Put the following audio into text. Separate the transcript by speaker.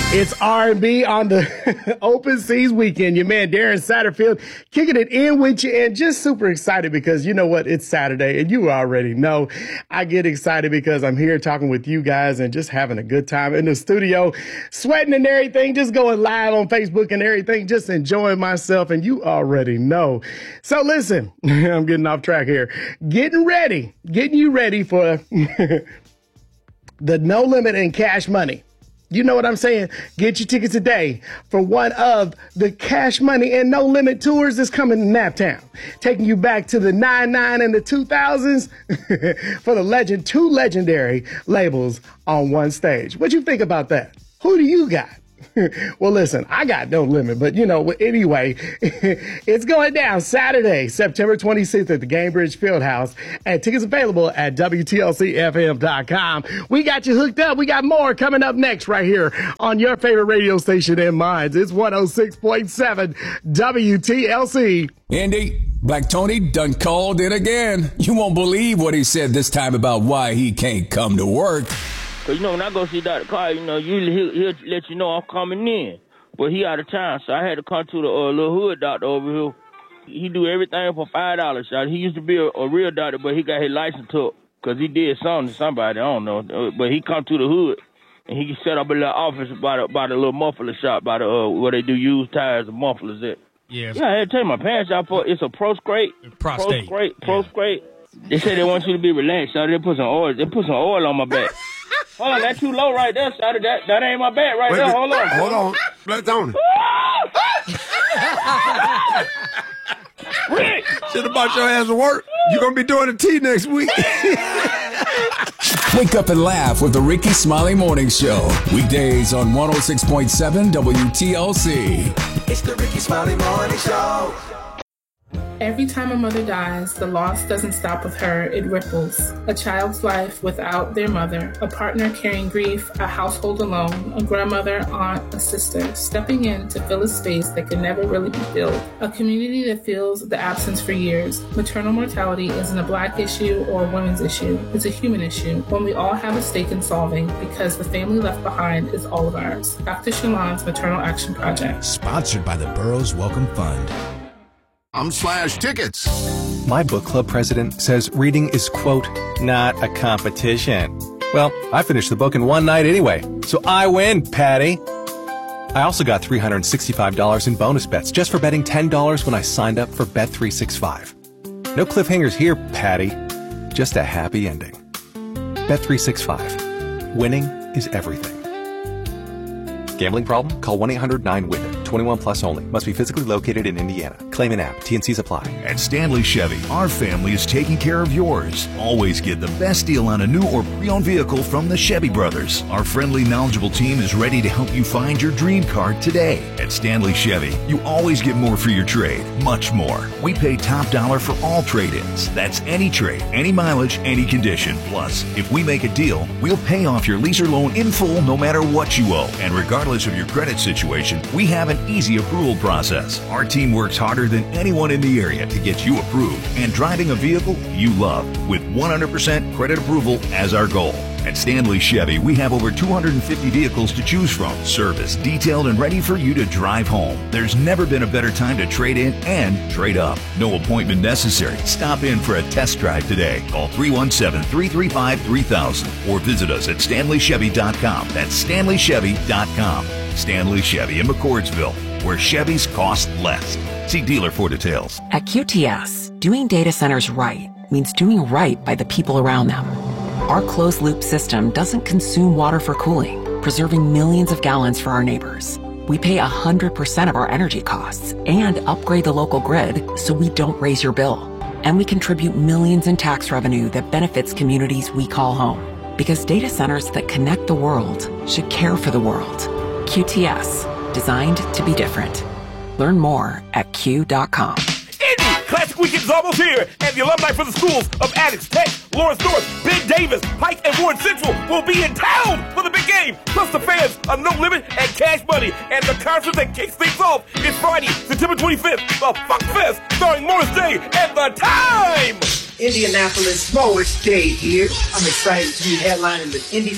Speaker 1: It's R&B on the Open Seas weekend. Your man Darren Satterfield kicking it in with you, and just super excited because you know what? It's Saturday, and you already know I get excited because I'm here talking with you guys and just having a good time in the studio, sweating and everything, just going live on Facebook and everything, just enjoying myself, and you already know. So listen, I'm getting off track here. Getting you ready for the No Limit and Cash Money. You know what I'm saying? Get your tickets today for one of the Cash Money and No Limit tours that's coming to Naptown. Taking you back to the 99 and the 2000s for the two legendary labels on one stage. What you think about that? Who do you got? Well, listen, I got No Limit, but anyway, it's going down Saturday, September 26th at the Gainbridge Fieldhouse, and tickets available at WTLCFM.com. We got you hooked up. We got more coming up next right here on your favorite radio station and mine. It's 106.7 WTLC.
Speaker 2: Indy, Black Tony done called in again. You won't believe what he said this time about why he can't come to work.
Speaker 3: Cause when I go see Dr. Carr, usually he'll let you know I'm coming in. But he out of town, so I had to come to the little hood doctor over here. He do everything for $5. He used to be a real doctor, but he got his license took because he did something to somebody, I don't know. But he come to the hood, and he set up a little office by the little muffler shop, by the where they do used tires and mufflers at.
Speaker 4: Yeah,
Speaker 3: I had to take my pants out for it's a prostate. They say they want you to be relaxed, so they put some oil on my back. Hold on, that's too low right there, Shotty. That ain't my back right there. Hold on.
Speaker 5: Black Tony.
Speaker 3: Rick!
Speaker 5: Should have bought your ass to work. You're going to be doing a tea next week.
Speaker 2: Wake up and laugh with the Ricky Smiley Morning Show. Weekdays on 106.7 WTLC.
Speaker 6: It's the Ricky Smiley Morning Show.
Speaker 7: Every time a mother dies, the loss doesn't stop with her, it ripples. A child's life without their mother, a partner carrying grief, a household alone, a grandmother, aunt, a sister, stepping in to fill a space that can never really be filled. A community that feels the absence for years. Maternal mortality isn't a Black issue or a women's issue. It's a human issue, one we all have a stake in solving because the family left behind is all of ours. Dr. Shalon's Maternal Action Project.
Speaker 8: Sponsored by the Burroughs Welcome Fund.
Speaker 5: I'm Slash Tickets.
Speaker 9: My book club president says reading is, quote, not a competition. Well, I finished the book in one night anyway, so I win, Patty. I also got $365 in bonus bets just for betting $10 when I signed up for Bet365. No cliffhangers here, Patty. Just a happy ending. Bet365. Winning is everything. Gambling problem? Call 1-800-9-WIN-IT. 21 plus only. Must be physically located in Indiana. Claim an app. T&Cs apply.
Speaker 10: At Stanley Chevy, our family is taking care of yours. Always get the best deal on a new or pre-owned vehicle from the Chevy brothers. Our friendly, knowledgeable team is ready to help you find your dream car today. At Stanley Chevy, you always get more for your trade. Much more. We pay top dollar for all trade-ins. That's any trade, any mileage, any condition. Plus, if we make a deal, we'll pay off your lease or loan in full no matter what you owe. And regardless of your credit situation, we have an easy approval process. Our team works harder than anyone in the area to get you approved and driving a vehicle you love with 100% credit approval as our goal. At Stanley Chevy, we have over 250 vehicles to choose from, serviced, detailed, and ready for you to drive home. There's never been a better time to trade in and trade up. No appointment necessary. Stop in for a test drive today. Call 317-335-3000 or visit us at StanleyChevy.com. That's StanleyChevy.com. Stanley Chevy in McCordsville, where Chevys cost less. See dealer for details.
Speaker 11: At QTS, doing data centers right means doing right by the people around them. Our closed-loop system doesn't consume water for cooling, preserving millions of gallons for our neighbors. We pay 100% of our energy costs and upgrade the local grid so we don't raise your bill. And we contribute millions in tax revenue that benefits communities we call home. Because data centers that connect the world should care for the world. QTS, designed to be different. Learn more at Q.com.
Speaker 12: Indy, Classic Weekend is almost here, and the alumni for the schools of Addix, Tech, Lawrence North, Ben Davis, Pike, and Warren Central will be in town for the big game. Plus the fans of No Limit and Cash Money. And the concert that kicks things off is Friday, September 25th, the Funk Fest, starring Morris Day and The Time.
Speaker 13: Indianapolis Sports Day here. I'm excited to be headlining the Indy